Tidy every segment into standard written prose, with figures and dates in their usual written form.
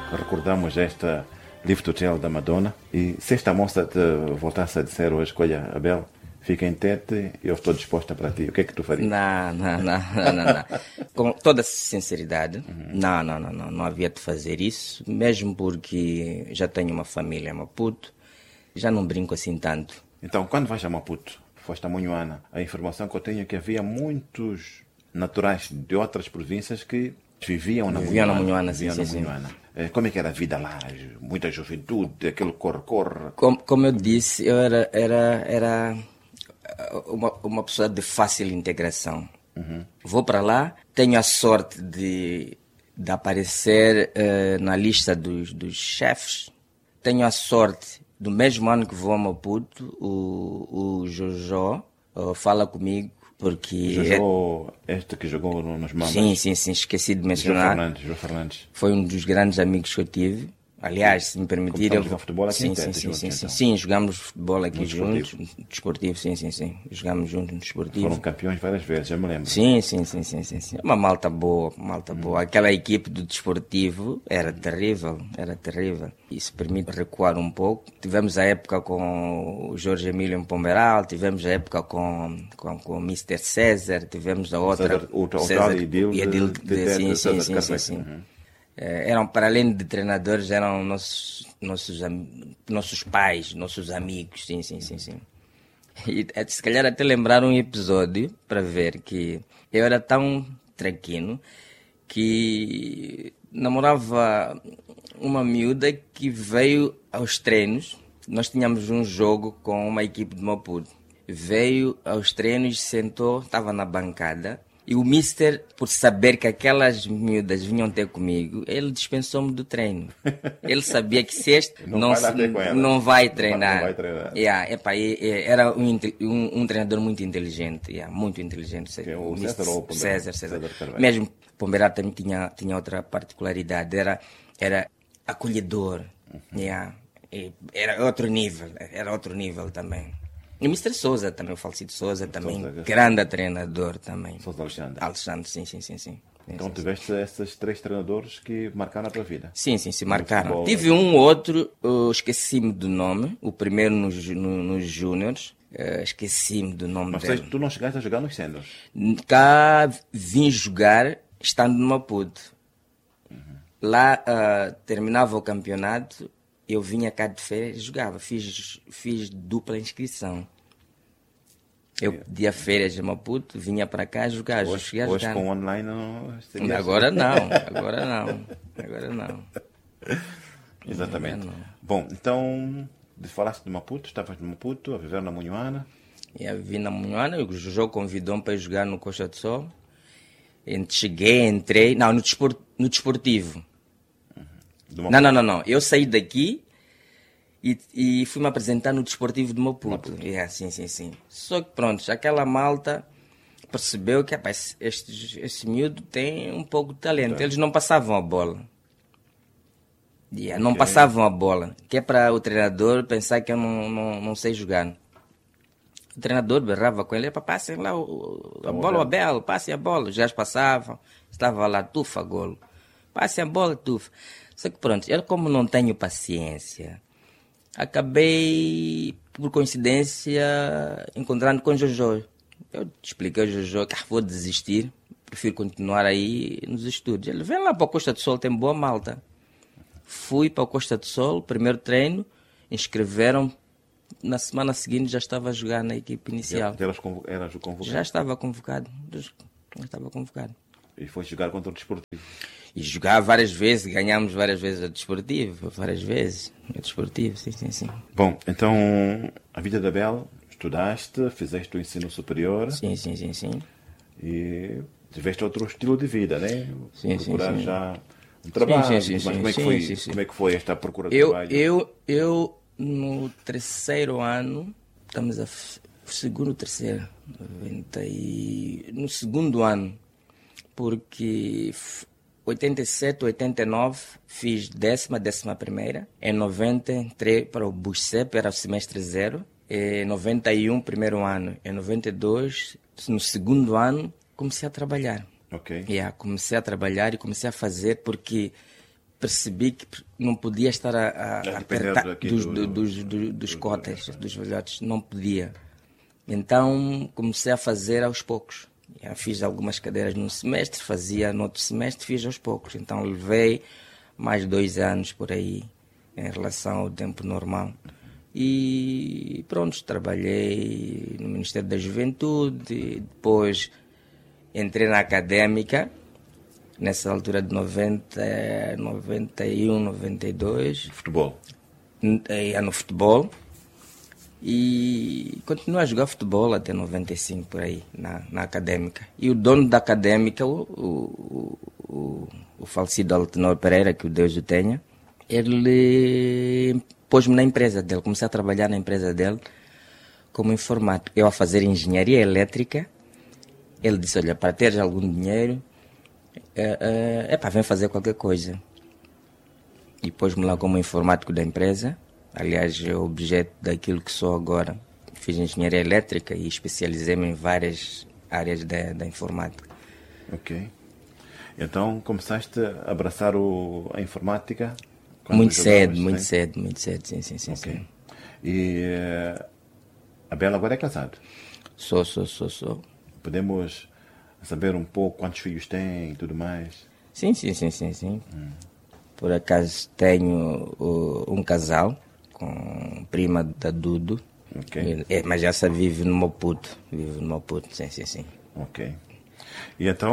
recordamos esta Live to Tell da Madonna. E se esta moça te voltasse a dizer hoje, olha, Abel, fica em tete, eu estou disposta para ti, o que é que tu farias? Não. Com toda sinceridade, não havia de fazer isso, mesmo porque já tenho uma família em Maputo, já não brinco assim tanto. Então, quando vais a Maputo, foste a Munhuana, a informação que eu tenho é que havia muitos naturais de outras províncias que viviam na Munhuana. Sim. Como é que era a vida lá? Muita juventude, aquele corre-corre. Como eu disse, eu era uma pessoa de fácil integração. Vou para lá, tenho a sorte de aparecer na lista dos chefes. Tenho a sorte, do mesmo ano que vou a Maputo, o Jojo fala comigo, porque... Jojo, este que jogou nos Mambas? Sim, esqueci de mencionar. João Fernandes. Foi um dos grandes amigos que eu tive. Aliás, se me permitirem... Jogamos futebol aqui em Tete, sim, jogamos futebol aqui juntos. Desportivo, sim. Jogamos juntos no desportivo. Foram campeões várias vezes, eu me lembro. Sim. Uma malta boa. Aquela equipe do desportivo era terrível. Isso permite recuar um pouco. Tivemos a época com o Jorge Emílio em Pomberal, tivemos a época com o Mr. César, tivemos a outra... César e Edil. Sim. Eram, para além de treinadores, eram nossos pais, nossos amigos, sim. E se calhar até lembrar um episódio para ver que eu era tão tranquilo que namorava uma miúda que veio aos treinos. Nós tínhamos um jogo com uma equipe de Maputo. Veio aos treinos, sentou, estava na bancada. E o mister, por saber que aquelas miúdas vinham ter comigo, ele dispensou-me do treino. Ele sabia que se este não vai treinar. Era um treinador muito inteligente. Muito inteligente. O César ou o César. Mesmo Pomberal também tinha outra particularidade. Era acolhedor. Era outro nível também. E o Mr. Souza também, o falecido Souza também, grande treinador também. Souza Alexandre, sim. Então tiveste esses 3 treinadores que marcaram a tua vida? Sim, marcaram. Tive um outro, esqueci-me do nome, o primeiro nos Júniores, esqueci-me do nome dele. Mas tu não chegaste a jogar nos Senders? Cá vim jogar estando no Maputo. Lá terminava o campeonato. Eu vinha cá de férias e jogava, fiz dupla inscrição. Eu pedia férias em Maputo, vinha para cá jogar. Hoje com online não... Agora não. Exatamente. Agora não. Bom, então, falaste de Maputo, estavas no Maputo, a viver na Munhuana. Eu vivi na Munhuana, o Jojo convidou-me para jogar no Costa do Sol. Entrei... Não, no desportivo. Não. Eu saí daqui e fui me apresentar no desportivo de Maputo. Sim. Só que pronto, aquela malta percebeu que esse miúdo tem um pouco de talento. Eles não passavam a bola. Não passavam a bola. Que é para o treinador pensar que eu não sei jogar. O treinador berrava com ele, passem lá a bola, o Abel, passem a bola. Já passavam, estava lá, tufa, golo. Passem a bola, tufa. Só que pronto, eu como não tenho paciência, acabei, por coincidência, encontrando com o Jojo. Eu expliquei ao Jojo que vou desistir, prefiro continuar aí nos estudos. Ele, vem lá para a Costa do Sol, tem boa malta. Fui para a Costa do Sol, primeiro treino, inscreveram, na semana seguinte já estava a jogar na equipe inicial. Eras convocado? Já estava convocado. E foi jogar contra o Desportivo? E jogar várias vezes, ganhámos várias vezes a Desportivo, sim. Bom, então, a vida da Bel, estudaste, fizeste o ensino superior. Sim. E tiveste outro estilo de vida, né? Sim. Já um trabalho. Sim. Mas como é que foi esta procura de trabalho? Eu, no terceiro ano, estamos segundo, terceiro, no segundo ano, porque 87, 89 fiz 11ª. Em 90 entrei para o BUSCEP, era o semestre 0. Em 91, primeiro ano. Em 92, no segundo ano, comecei a trabalhar. Ok. Comecei a trabalhar e comecei a fazer porque percebi que não podia estar a depender apertar daqui dos cotas, dos velhotes, não podia. Então comecei a fazer aos poucos. Eu fiz algumas cadeiras num semestre, fazia no outro semestre, fiz aos poucos. Então levei mais 2 anos por aí, em relação ao tempo normal. E pronto, trabalhei no Ministério da Juventude, depois entrei na académica, nessa altura de 90, 91, 92. Futebol. No futebol. E continuei a jogar futebol até 95, por aí, na académica. E o dono da académica, o falecido Altenor Pereira, que o Deus o tenha, ele pôs-me na empresa dele. Comecei a trabalhar na empresa dele como informático. Eu a fazer engenharia elétrica. Ele disse, olha, para teres algum dinheiro, vem fazer qualquer coisa. E pôs-me lá como informático da empresa. Aliás, é o objeto daquilo que sou agora. Fiz engenharia elétrica e especializei-me em várias áreas da informática. Ok. Então começaste a abraçar a informática? Muito cedo, sim. Okay. E a Bela agora é casado? Sou. Podemos saber um pouco quantos filhos tem e tudo mais? Sim. Por acaso tenho um casal com prima da Dudu. Okay. Mas já vive no Maputo. Sim. Ok. E então,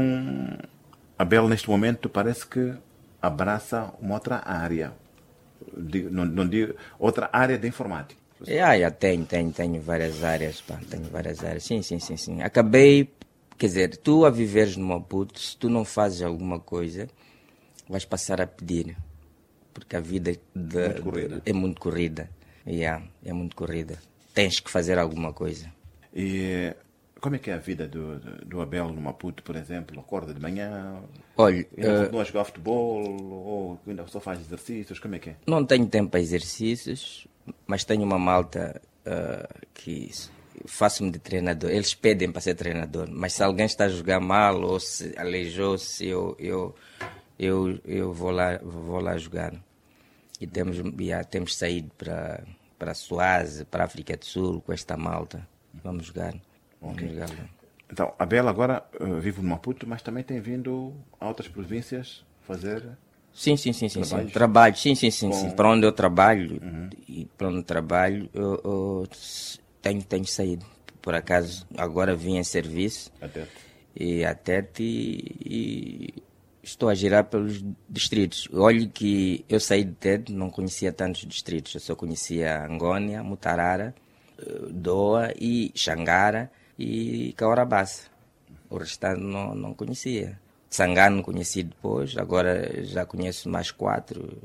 a Bela neste momento parece que abraça uma outra área. Não digo outra área de informática. Tenho várias áreas, pá. Tenho várias áreas. Sim. Acabei, quer dizer, tu a viveres no Maputo, se tu não fazes alguma coisa, vais passar a pedir. Porque a vida é muito corrida. É muito corrida. Tens que fazer alguma coisa. E como é que é a vida do Abel no Maputo, por exemplo? Acorda de manhã? Olha, não a jogar futebol? Ou ainda só faz exercícios? Como é que é? Não tenho tempo para exercícios, mas tenho uma malta que faço-me de treinador. Eles pedem para ser treinador, mas se alguém está a jogar mal ou se aleijou-se, eu vou lá jogar. E temos saído para Suáze, para a África do Sul, com esta malta. Vamos jogar. Okay. Então, a Bela agora vive no Maputo, mas também tem vindo a outras províncias fazer... Sim. Trabalho, sim. Para onde eu trabalho, e para onde eu trabalho, eu tenho saído. Por acaso, agora vim em serviço. A Tete e estou a girar pelos distritos. Olhe que eu saí de Tete, não conhecia tantos distritos. Eu só conhecia Angônia, Mutarara, Doa e Xangara e Caorabassa. O restante não conhecia. Sangano conheci depois, agora já conheço mais 4.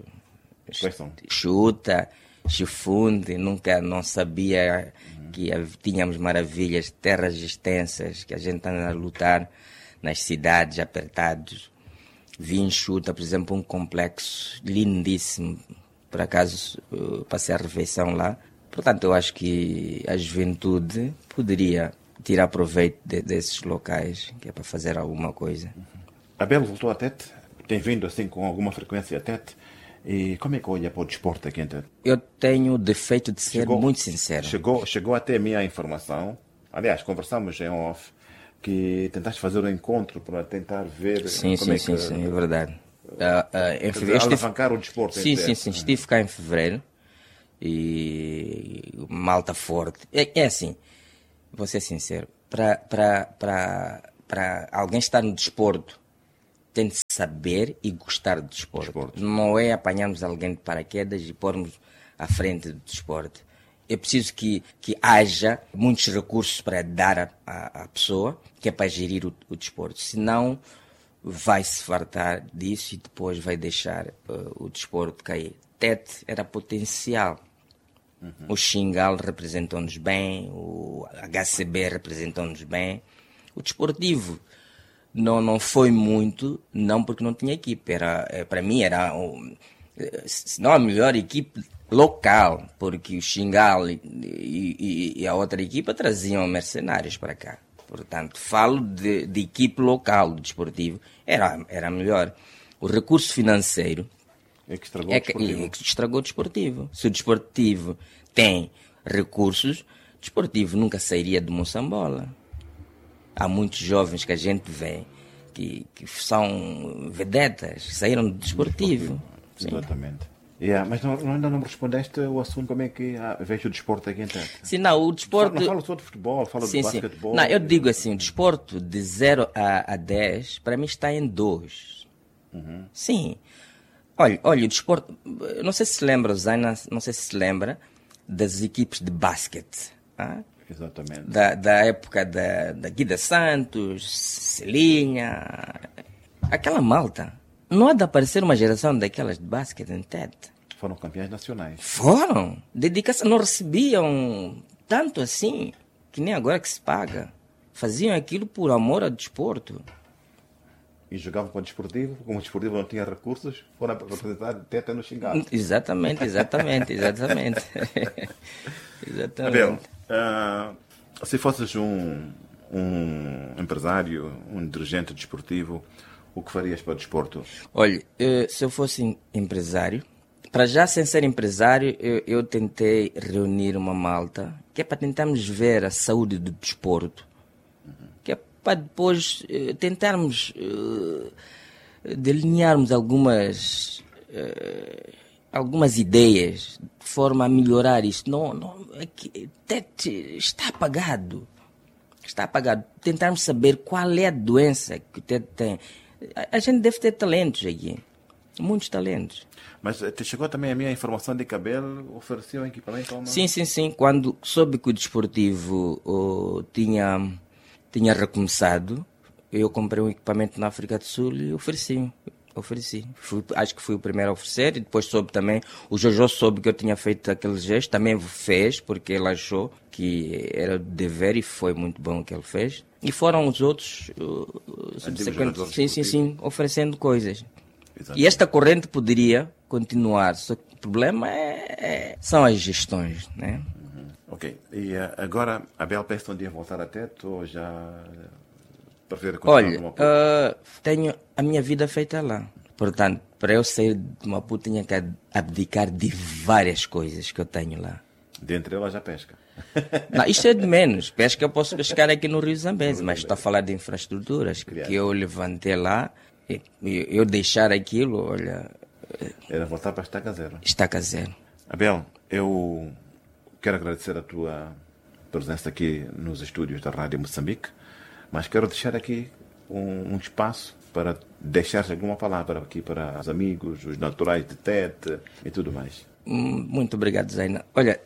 Chuta, Chifunde, não sabia que tínhamos maravilhas, terras extensas, que a gente anda a lutar nas cidades apertados. Vi em Chuta, por exemplo, um complexo lindíssimo. Por acaso passei a refeição lá. Portanto, eu acho que a juventude poderia tirar proveito desses locais, que é para fazer alguma coisa. A Bela voltou a Tete? Tem vindo assim com alguma frequência a Tete? E como é que olha para o desporto aqui em Tete? Eu tenho o defeito de ser muito sincero. Chegou até a minha informação, aliás, conversamos em off, que tentaste fazer um encontro para tentar ver sim, é verdade. Alavancar o desporto em Tete. Sim, estive cá em fevereiro e malta forte. É assim, vou ser sincero, para alguém estar no desporto, tem de saber e gostar do desporto. Não é apanharmos alguém de paraquedas e pormos à frente do desporto. É preciso que haja muitos recursos para dar à pessoa, que é para gerir o desporto. Senão vai se fartar disso e depois vai deixar o desporto cair. Tete era potencial. O Xingal representou-nos bem, o HCB representou-nos bem. O desportivo não foi muito, não porque não tinha equipe. Para mim era, se não a melhor equipe local, porque o Xingal e a outra equipa traziam mercenários para cá. Portanto, falo de equipe local do desportivo. Era melhor. O recurso financeiro É que estragou o desportivo. é que estragou o desportivo. Se o desportivo tem recursos, o desportivo nunca sairia de Moçambola. Há muitos jovens que a gente vê que são vedetas, que saíram do desportivo. Sim. Exatamente. Mas ainda não me respondeste o assunto, como é que vejo o desporto aqui em Tete. Sim, não, o desporto... Não falo só de futebol, falo de basquetebol. Não, eu digo assim, o desporto de 0 a 10, para mim está em 2. Sim. Olha, o desporto... Não sei se se lembra, Zaina, não sei se se lembra das equipes de basquete. Exatamente. Da época da Guida Santos, Celinha... Aquela malta. Não há de aparecer uma geração daquelas de basquete em Tete. Foram campeões nacionais. Foram. Dedicação, não recebiam tanto assim, que nem agora que se paga. Faziam aquilo por amor ao desporto. E jogavam com o desportivo, como o desportivo não tinha recursos, foram representar Tete no Xingado. Exatamente. Abel, se fosses um empresário, um dirigente desportivo, o que farias para o desporto? Olha, se eu fosse empresário, para já sem ser empresário, eu tentei reunir uma malta, que é para tentarmos ver a saúde do desporto, que é para depois tentarmos delinearmos algumas ideias de forma a melhorar isto. É que está apagado. Está apagado. Tentarmos saber qual é a doença que o Tete tem. A gente deve ter talentos aqui. Muitos talentos. Mas te chegou também a minha informação de que Abel ofereceu equipamento a uma... Sim. Quando soube que o desportivo tinha recomeçado, eu comprei um equipamento na África do Sul e ofereci. Acho que fui o primeiro a oferecer, e depois soube também, o Jojo soube que eu tinha feito aquele gesto, também fez, porque ele achou que era dever e foi muito bom o que ele fez. E foram os outros subsequentes, sim, oferecendo coisas. Exatamente. E esta corrente poderia continuar, só que o problema são as gestões, né? Ok. E agora, Abel, pensa um dia voltar a Tete ou já prefere continuar no Maputo? Tenho a minha vida feita lá. Portanto, para eu sair de Maputo, tinha que abdicar de várias coisas que eu tenho lá. Dentre elas a pesca. Não, isto é de menos. Pesca eu posso pescar aqui no Rio Zambeze, mas estou a falar de infraestruturas que eu levantei lá e eu deixar aquilo, olha... Era voltar para Estaca Zero. Estaca Zero. Abel, eu quero agradecer a tua presença aqui nos estúdios da Rádio Moçambique, mas quero deixar aqui um espaço para deixar alguma palavra aqui para os amigos, os naturais de Tete e tudo mais. Muito obrigado, Zaina. Olha,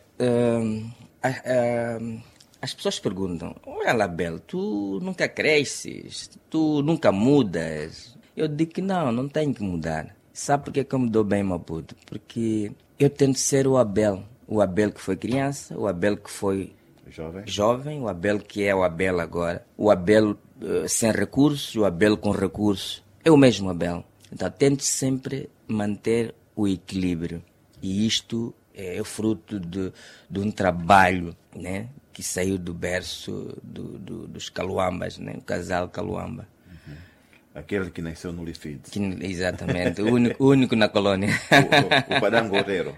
as pessoas perguntam, olha lá, Abel, tu nunca cresces, tu nunca mudas. Eu digo que não tenho que mudar. Sabe por que eu me dou bem em Maputo? Porque eu tento ser o Abel que foi criança, o Abel que foi jovem, o Abel que é o Abel agora, o Abel sem recursos, o Abel com recursos. É o mesmo Abel. Então, tento sempre manter o equilíbrio. E isto é fruto de um trabalho, né, que saiu do berço dos Caluambas, né, o casal Caluamba. Aquele que nasceu no Licide. Exatamente, o único na colônia. O padangoreiro.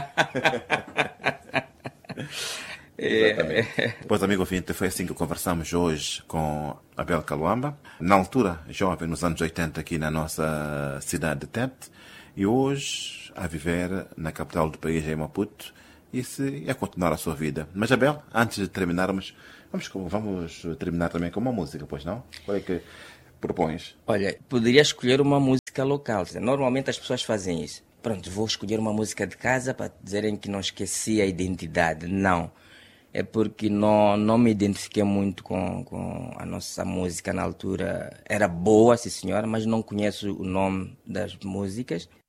Exatamente. Pois, amigo ouvinte, foi assim que conversamos hoje com Abel Caluamba, na altura jovem, nos anos 80, aqui na nossa cidade de Tete, e hoje a viver na capital do país, em Maputo, e a continuar a sua vida. Mas, Abel, antes de terminarmos, vamos terminar também com uma música, pois não? Qual é que propões? Olha, poderia escolher uma música local. Normalmente as pessoas fazem isso. Pronto, vou escolher uma música de casa para dizerem que não esqueci a identidade. Não. É porque não me identifiquei muito com a nossa música na altura. Era boa, sim senhora, mas não conheço o nome das músicas.